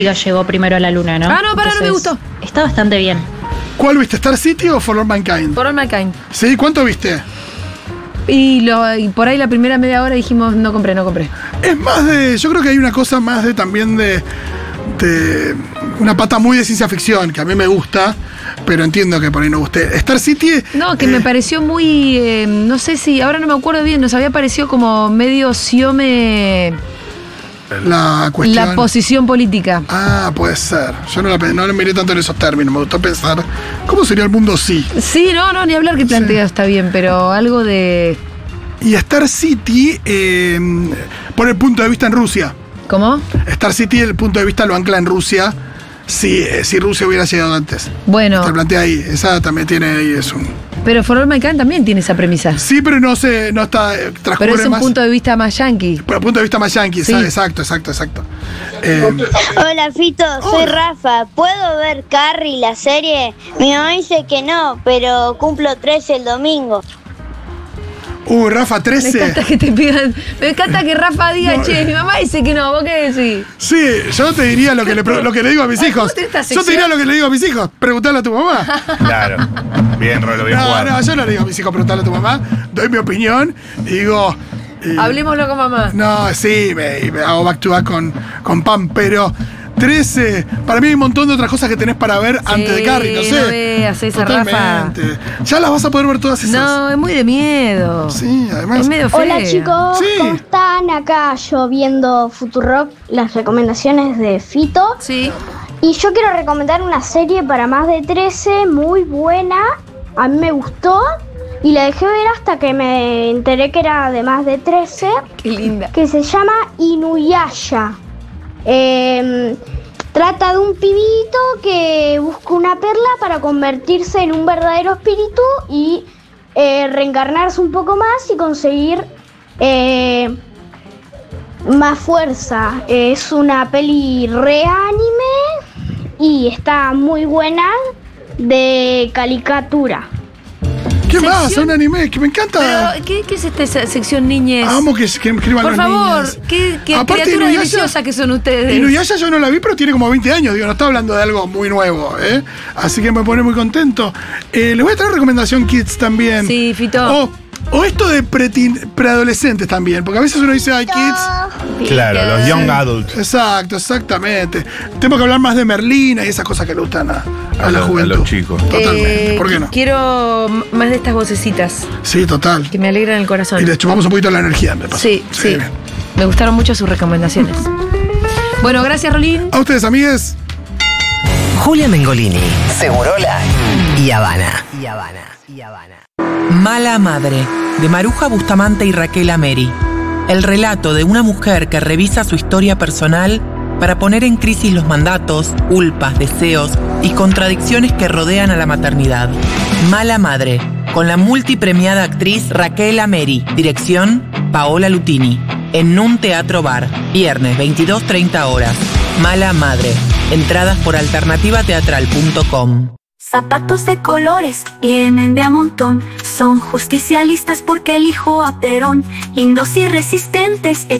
llegó primero a la luna, ¿no? Ah, no, pará, no me gustó. Está bastante bien. ¿Cuál viste? ¿Star City o For All Mankind? For All Mankind. Sí, ¿cuánto viste? Y por ahí la primera media hora dijimos, no compré. Es más de. Yo creo que hay una cosa más de también de una pata muy de ciencia ficción, que a mí me gusta, pero entiendo que por ahí no guste. Star City. No, que me pareció muy. No sé si. Ahora no me acuerdo bien, nos había parecido como medio siome. La cuestión. La posición política. Ah, puede ser. Yo no la miré tanto en esos términos. Me gustó pensar cómo sería el mundo si. Sí, no, ni hablar que plantea está bien, pero algo de. Y Star City, por el punto de vista en Rusia. ¿Cómo? Star City, el punto de vista lo ancla en Rusia. Si Rusia hubiera llegado antes. Bueno. Te plantea ahí. Esa también tiene ahí. Pero For All Mankind también tiene esa premisa. Sí, pero no está. Pero es un punto de vista más yankqui. Por el punto de vista más yankee, sí. Exacto. Hola Fito, soy Rafa. ¿Puedo ver Carrie, la serie? Mi mamá dice que no, pero cumplo 13 el domingo. Rafa, 13. Me encanta que te pidan. Me encanta que Rafa diga, no, che, mi mamá dice que no, ¿vos qué decís? Sí, yo te diría lo que le digo a mis hijos. Yo te diría lo que le digo a mis hijos. Preguntarle a tu mamá. Claro. Bien, Rolo, bien jugado. No, yo no le digo a mis hijos preguntarle a tu mamá. Doy mi opinión y digo. Hablemoslo con mamá. No, sí, me hago back to back con Pam, pero 13. Para mí hay un montón de otras cosas que tenés para ver antes de Carrie, no sé. No veas esa, totalmente. Rafa. Ya las vas a poder ver todas esas. No, es muy de miedo. Sí, además. Es medio fea. Hola chicos, sí. ¿Cómo están? Acá yo viendo Futurock, las recomendaciones de Fito. Sí. Y yo quiero recomendar una serie para más de 13, muy buena. A mí me gustó. Y la dejé ver hasta que me enteré que era de más de 13. Qué linda. Que se llama Inuyasha. Trata de un pibito que busca una perla para convertirse en un verdadero espíritu y reencarnarse un poco más y conseguir más fuerza. Es una peli re anime y está muy buena, de caricatura. ¿Qué más? Un anime que me encanta. Pero, ¿qué es esta sección niñez? Amo que escriban por los favor, niños. qué Aparte, criatura Inuyasha, deliciosa que son ustedes. Inuyasha yo no la vi, pero tiene como 20 años. Digo, no está hablando de algo muy nuevo, ¿eh? Así que me pone muy contento. Les voy a traer recomendación kids también. Sí, Fito. O esto de preadolescentes también, porque a veces uno dice, kids. Claro, los young adults. Exactamente. Tengo que hablar más de Merlina y esas cosas que le gustan a la juventud. A los chicos. Totalmente. ¿Por qué no? Quiero más de estas vocecitas. Sí, total. Que me alegran el corazón. Y le chupamos un poquito la energía, me pasa. Sí. Me gustaron mucho sus recomendaciones. Bueno, gracias, Rolín. A ustedes, amigues. Julia Mengolini, Segurola y Habana. Mala Madre, de Maruja Bustamante y Raquel Ameri. El relato de una mujer que revisa su historia personal para poner en crisis los mandatos, culpas, deseos y contradicciones que rodean a la maternidad. Mala Madre, con la multipremiada actriz Raquel Ameri. Dirección, Paola Lutini. En Nun Teatro Bar, viernes 22:30 horas. Mala Madre. Entradas por alternativateatral.com. Zapatos de colores vienen de a montón. Son justicialistas porque elijo a Perón. Lindos y resistentes,